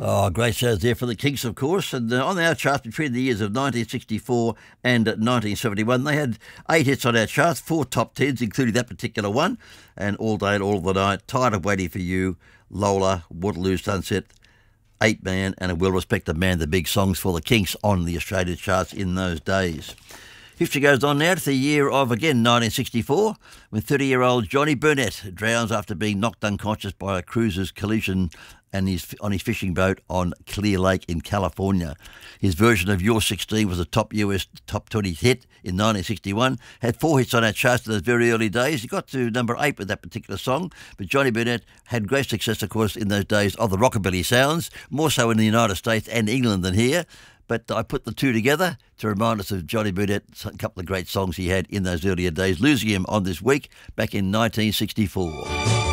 Oh, great shows there for the Kinks, of course. And on our charts between the years of 1964 and 1971, they had 8 hits on our charts, 4 top 10s, including that particular one, and All Day and All of the Night, Tired of Waiting for You, Lola, Waterloo Sunset, 8 Man, and A Well-Respected Man, the big songs for the Kinks on the Australian charts in those days. History goes on now to the year of, again, 1964, when 30-year-old Johnny Burnett drowns after being knocked unconscious by a cruiser's collision and on his fishing boat on Clear Lake in California. His version of You're 16 was a top US top 20 hit in 1961, had 4 hits on our charts in those very early days. He got to number 8 with that particular song, but Johnny Burnett had great success, of course, in those days of the rockabilly sounds, more so in the United States and England than here. But I put the two together to remind us of Johnny Burnett, a couple of great songs he had in those earlier days, losing him on this week back in 1964.